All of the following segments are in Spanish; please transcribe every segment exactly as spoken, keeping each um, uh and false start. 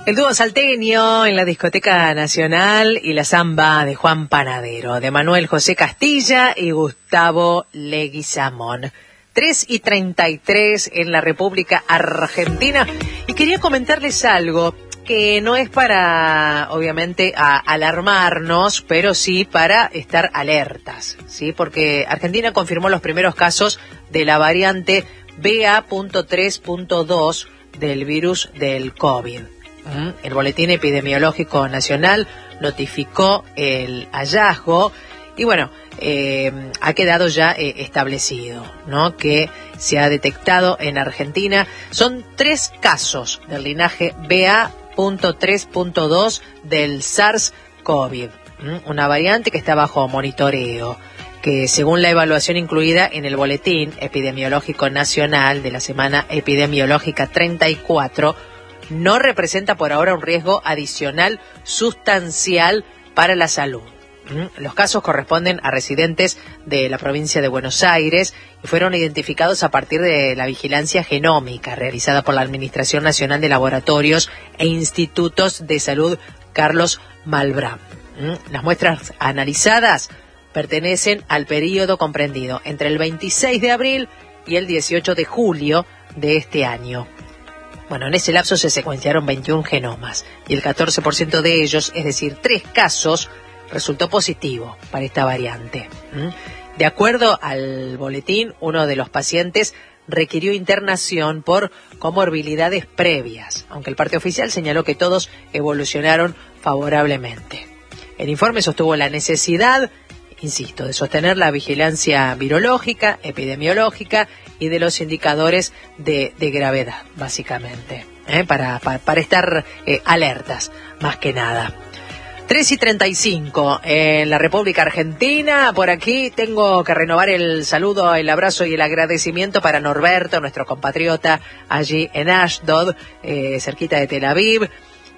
El dúo salteño en la Discoteca Nacional y la samba de Juan Panadero, de Manuel José Castilla y Gustavo Leguizamón. tres y treinta y tres en la República Argentina. Y quería comentarles algo que no es para, obviamente, a alarmarnos, pero sí para estar alertas, ¿sí? Porque Argentina confirmó los primeros casos de la variante B A tres punto dos del virus del COVID. El Boletín Epidemiológico Nacional notificó el hallazgo y bueno, eh, ha quedado ya eh, establecido, ¿no?, que se ha detectado en Argentina. Son tres casos del linaje B A tres punto dos del SARS-CoV, una variante que está bajo monitoreo, que según la evaluación incluida en el Boletín Epidemiológico Nacional de la semana epidemiológica treinta y cuatro, no representa por ahora un riesgo adicional sustancial para la salud. Los casos corresponden a residentes de la provincia de Buenos Aires y fueron identificados a partir de la vigilancia genómica realizada por la Administración Nacional de Laboratorios e Institutos de Salud Carlos Malbrán. Las muestras analizadas pertenecen al periodo comprendido entre el veintiséis de abril y el dieciocho de julio de este año. Bueno, en ese lapso se secuenciaron veintiún genomas y el catorce por ciento de ellos, es decir, tres casos, resultó positivo para esta variante. De acuerdo al boletín, uno de los pacientes requirió internación por comorbilidades previas, aunque el parte oficial señaló que todos evolucionaron favorablemente. El informe sostuvo la necesidad, insisto, de sostener la vigilancia virológica, epidemiológica y de los indicadores de, de gravedad, básicamente, ¿eh? para, para, para estar eh, alertas, más que nada. tres y treinta y cinco en la República Argentina. Por aquí tengo que renovar el saludo, el abrazo y el agradecimiento para Norberto, nuestro compatriota allí en Ashdod, eh, cerquita de Tel Aviv.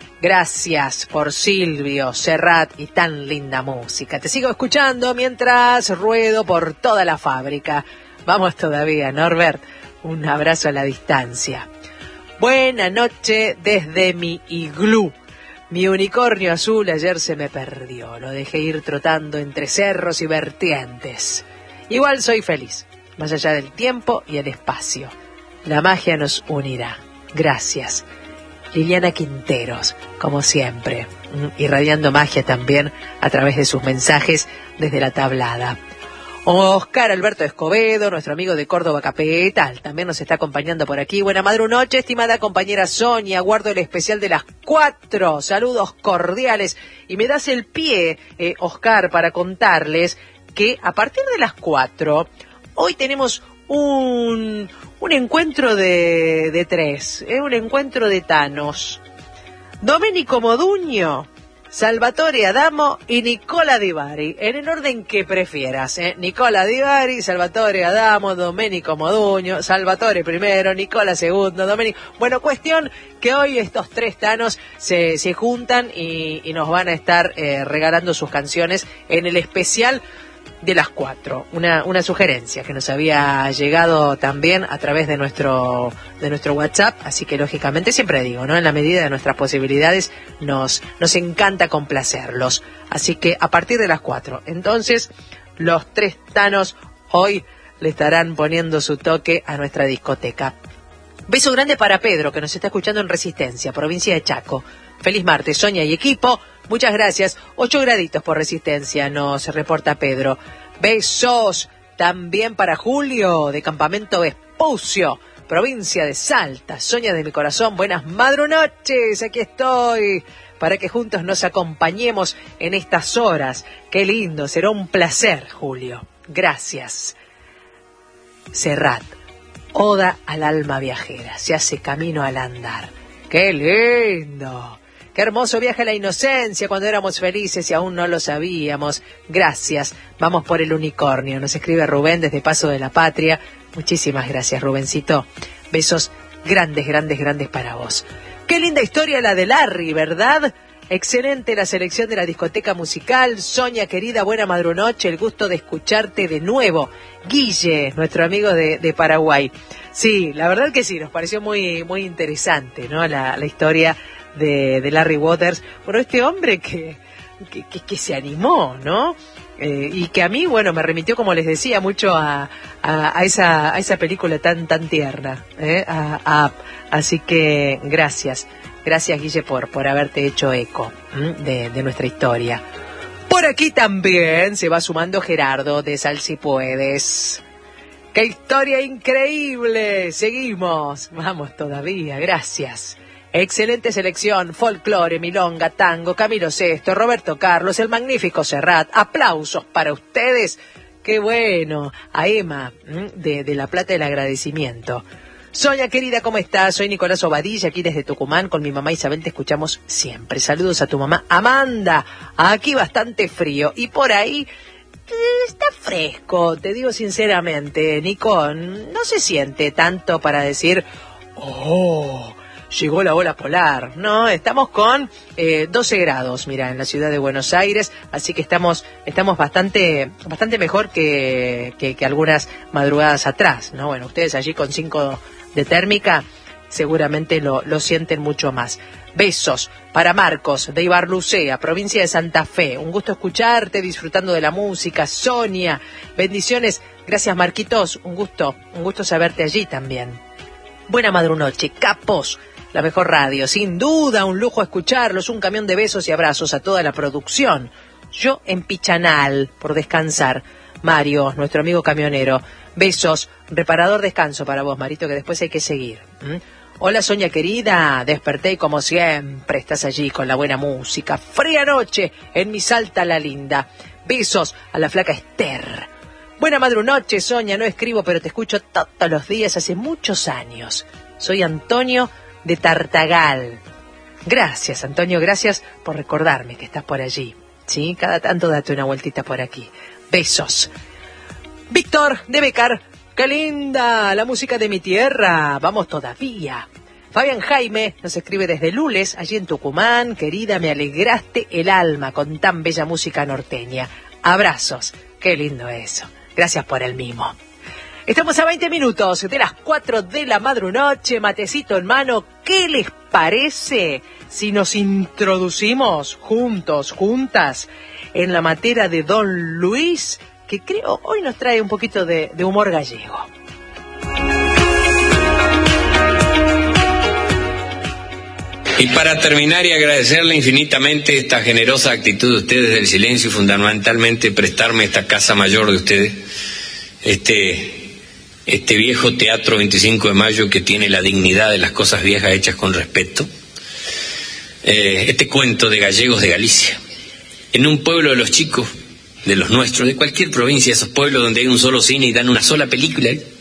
Gracias por Silvio, Serrat y tan linda música. Te sigo escuchando mientras ruedo por toda la fábrica. Vamos todavía, Norbert. Un abrazo a la distancia. Buena noche desde mi iglú. Mi unicornio azul ayer se me perdió. Lo dejé ir trotando entre cerros y vertientes. Igual soy feliz, más allá del tiempo y el espacio. La magia nos unirá. Gracias. Liliana Quinteros, como siempre, irradiando magia también a través de sus mensajes desde la tablada. Oscar Alberto Escobedo, nuestro amigo de Córdoba Capital, también nos está acompañando por aquí. Buena madrunoche, estimada compañera Sonia, guardo el especial de las cuatro. Saludos cordiales. Y me das el pie, eh, Oscar, para contarles que a partir de las cuatro, hoy tenemos un, un encuentro de, de tres, ¿eh? un encuentro de Thanos. Domenico Moduño, Salvatore Adamo y Nicola Di Bari, en el orden que prefieras, ¿eh? Nicola Di Bari, Salvatore Adamo, Domenico Moduño, Salvatore primero, Nicola segundo, Domenico. Bueno, cuestión que hoy estos tres Thanos se, se juntan y, y nos van a estar eh, regalando sus canciones en el especial de las cuatro. Una, una sugerencia que nos había llegado también a través de nuestro, de nuestro WhatsApp, así que lógicamente siempre digo, ¿no?, en la medida de nuestras posibilidades nos, nos encanta complacerlos. Así que a partir de las cuatro, entonces, los tres Thanos hoy le estarán poniendo su toque a nuestra discoteca. Beso grande para Pedro, que nos está escuchando en Resistencia, provincia de Chaco. Feliz martes, Sonia y equipo. Muchas gracias. Ocho graditos por Resistencia, nos reporta Pedro. Besos también para Julio, de Campamento Vespucio, provincia de Salta. Sonia de mi corazón, buenas madrunoches. Aquí estoy para que juntos nos acompañemos en estas horas. Qué lindo, será un placer, Julio. Gracias. Serrat, Oda al alma viajera, se hace camino al andar. ¡Qué lindo! ¡Qué hermoso viaje a la inocencia cuando éramos felices y aún no lo sabíamos! Gracias. Vamos por el unicornio. Nos escribe Rubén desde Paso de la Patria. Muchísimas gracias, Rubencito. Besos grandes, grandes, grandes para vos. ¡Qué linda historia la de Larry!, ¿verdad? Excelente la selección de la discoteca musical. Sonia, querida, buena madrunoche. El gusto de escucharte de nuevo. Guille, nuestro amigo de, de Paraguay. Sí, la verdad que sí, nos pareció muy, muy interesante, ¿no?, la, la historia de, de Larry Waters. Bueno, este hombre que, que, que, que se animó, ¿no? Eh, y que a mí, bueno, me remitió, como les decía, mucho a, a, a, esa, a esa película tan tan tierna, ¿eh? a, a, así que gracias, gracias Guille por, por haberte hecho eco de, de nuestra historia. Por aquí también se va sumando Gerardo de Sal Si Puedes. ¡Qué historia increíble! Seguimos, vamos todavía, gracias. Excelente selección, folclore, milonga, tango, Camilo Sesto, Roberto Carlos, el magnífico Serrat. Aplausos para ustedes. Qué bueno. A Emma, de, de La Plata, el agradecimiento. Sonia querida, ¿cómo estás? Soy Nicolás Obadilla, aquí desde Tucumán. Con mi mamá Isabel te escuchamos siempre. Saludos a tu mamá Amanda. Aquí bastante frío. Y por ahí está fresco, te digo sinceramente, Nico. No se siente tanto para decir, oh, llegó la ola polar. No, estamos con eh, doce grados, mira, en la ciudad de Buenos Aires, así que estamos estamos bastante bastante mejor que, que, que algunas madrugadas atrás, ¿no? Bueno, ustedes allí con cinco de térmica seguramente lo, lo sienten mucho más. Besos para Marcos de Ibarlucea, provincia de Santa Fe. Un gusto escucharte, disfrutando de la música. Sonia, bendiciones. Gracias, Marquitos. Un gusto, un gusto saberte allí también. Buena madrunoche, capos. La mejor radio, sin duda, un lujo escucharlos, un camión de besos y abrazos a toda la producción. Yo en Pichanal, por descansar. Mario, nuestro amigo camionero, besos, reparador descanso para vos, Marito, que después hay que seguir. ¿Mm? Hola, Sonia querida, desperté y como siempre estás allí con la buena música. Fría noche en mi Salta la Linda. Besos a la flaca Esther. Buena madrunoche, Sonia, no escribo, pero te escucho todos los días hace muchos años. Soy Antonio de Tartagal. Gracias, Antonio, gracias por recordarme que estás por allí. ¿Sí? Cada tanto date una vueltita por aquí. Besos. Víctor de Becar. ¡Qué linda la música de mi tierra! Vamos todavía. Fabián Jaime nos escribe desde Lules, allí en Tucumán. Querida, me alegraste el alma con tan bella música norteña. Abrazos. ¡Qué lindo eso! Gracias por el mimo. Estamos a veinte minutos de las cuatro de la madrunoche, matecito en mano. ¿Qué les parece si nos introducimos juntos, juntas, en la materia de Don Luis, que creo hoy nos trae un poquito de, de humor gallego? Y para terminar y agradecerle infinitamente esta generosa actitud de ustedes del silencio y fundamentalmente prestarme esta casa mayor de ustedes, este... este viejo Teatro veinticinco de Mayo que tiene la dignidad de las cosas viejas hechas con respeto, eh, este cuento de gallegos de Galicia, en un pueblo de los chicos, de los nuestros, de cualquier provincia, esos pueblos donde hay un solo cine y dan una sola película, ¿eh?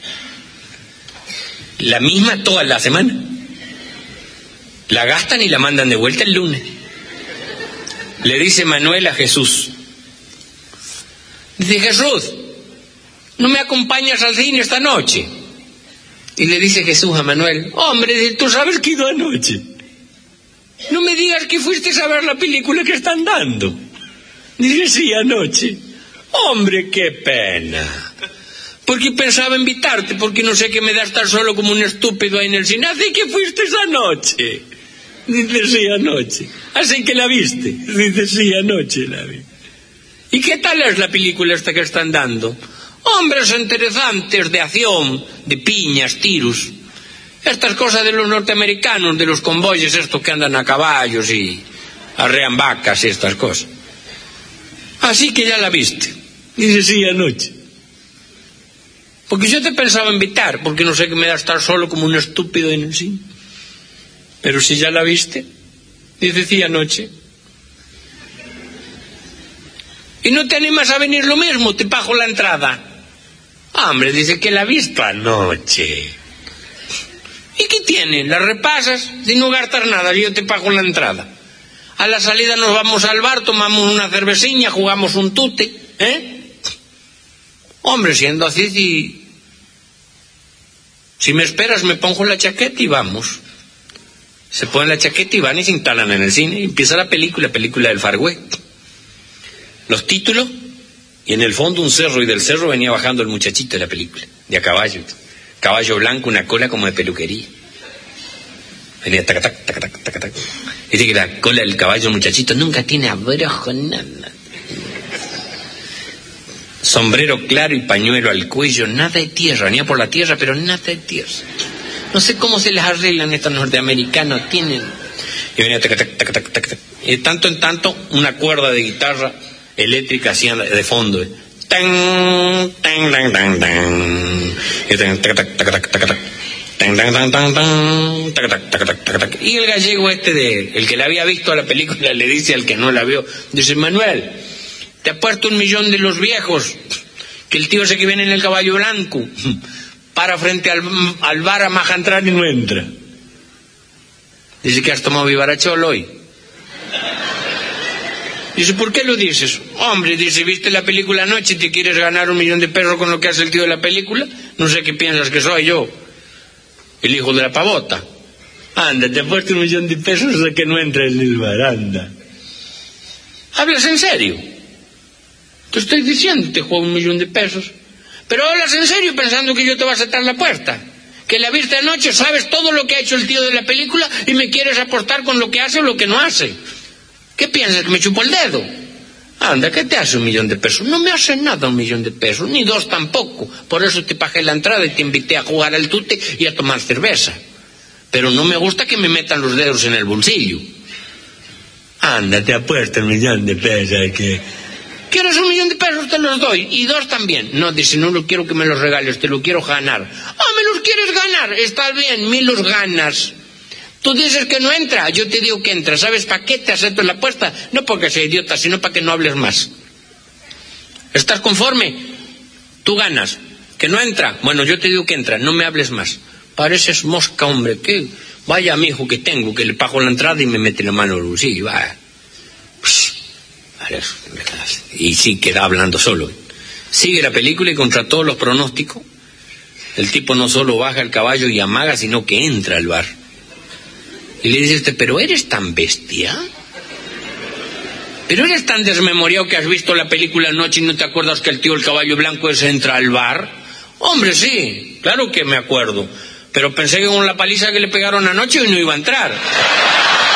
La misma toda la semana, la gastan y la mandan de vuelta el lunes. Le dice Manuel a Jesús, dice: Jesús, ¿no me acompañas al cine esta noche? Y le dice Jesús a Manuel: hombre, tú sabes que he ido anoche. No me digas que fuiste a ver la película que están dando. Dice: sí, anoche. Hombre, qué pena. Porque pensaba invitarte, porque no sé qué me da estar solo como un estúpido ahí en el cine. Así que fuiste esa noche. Dice: sí, anoche. Así que la viste. Dice: sí, anoche la vi. ¿Y qué tal es la película esta que están dando? Hombres interesantes, de acción, de piñas, tiros. Estas cosas de los norteamericanos, de los convoyes estos que andan a caballos y arrean vacas y estas cosas. Así que ya la viste. Dice: sí, anoche. Porque yo te pensaba invitar, porque no sé qué me da estar solo como un estúpido en el cine. Pero si ya la viste. Dice: sí, anoche. ¿Y no te animas a venir lo mismo? Te pago la entrada. Hombre, dice que la ha visto anoche. ¿Y qué tiene? La repasas sin no gastar nada, yo te pago la entrada. A la salida nos vamos al bar, tomamos una cervecilla, jugamos un tute, ¿eh? Hombre, siendo así, si, si me esperas me pongo la chaqueta y vamos. Se ponen la chaqueta y van y se instalan en el cine y empieza la película, la película del Fargüey. Los títulos, y en el fondo un cerro, y del cerro venía bajando el muchachito de la película, de a caballo, caballo blanco, una cola como de peluquería. Venía tac, tac, tac, tac, tac, tac. Dice que la cola del caballo, muchachito, nunca tiene abrojo, nada. Sombrero claro y pañuelo al cuello, nada de tierra, venía por la tierra, pero nada de tierra. No sé cómo se les arreglan estos norteamericanos, tienen... Y venía tac, tac, tac, tac, tac, tac. Y de tanto en tanto, una cuerda de guitarra eléctrica hacía de fondo. Tan, tan, tan, tan, tan. Y tac, tac, tac, tac, tac, tac, tac. Tan, tan, tan, tan, tan. Tac, tac, tac, tac, tac, tac. Y el gallego este, de el que la había visto a la película, le dice al que no la vio, dice: Manuel, te apuesto un millón de los viejos que el tío ese que viene en el caballo blanco para frente al, al bar a maja entrar y no entra. Dice: que has tomado vivarachol hoy. Dice: ¿por qué lo dices? Hombre, dice, ¿viste la película anoche y te quieres ganar un millón de pesos con lo que hace el tío de la película? No sé qué piensas que soy yo, el hijo de la pavota. Anda, te he puesto un millón de pesos a que no entres en el bar, anda. ¿Hablas en serio? Te estoy diciendo, te juego un millón de pesos. Pero hablas en serio pensando que yo te voy a aceptar la puerta. Que la viste anoche, sabes todo lo que ha hecho el tío de la película y me quieres apostar con lo que hace o lo que no hace. ¿Qué piensas, que me chupo el dedo? Anda, ¿qué te hace un millón de pesos? No me hace nada un millón de pesos, ni dos tampoco. Por eso te pagué la entrada y te invité a jugar al tute y a tomar cerveza. Pero no me gusta que me metan los dedos en el bolsillo. Anda, te apuesto un millón de pesos que... ¿Quieres un millón de pesos? Te los doy. Y dos también. No, dice, no lo quiero que me los regales, te lo quiero ganar. Ah, ¿me los quieres ganar? Está bien, me los ganas. Tú dices que no entra, yo te digo que entra. ¿Sabes para qué te acepto la apuesta? No porque sea idiota, sino para que no hables más. ¿Estás conforme? Tú ganas. ¿Que no entra? Bueno, yo te digo que entra, no me hables más. Pareces mosca, hombre. ¿Qué? Vaya amigo que tengo, que le pago la entrada y me mete la mano en el bolsillo. Va. Y sí, queda hablando solo. Sigue la película y contra todos los pronósticos, el tipo no solo baja el caballo y amaga, sino que entra al bar. Y le dice este: ¿pero eres tan bestia? ¿Pero eres tan desmemoriado que has visto la película anoche y no te acuerdas que el tío del caballo blanco ese entra al bar? Hombre, sí, claro que me acuerdo. Pero pensé que con la paliza que le pegaron anoche hoy no iba a entrar.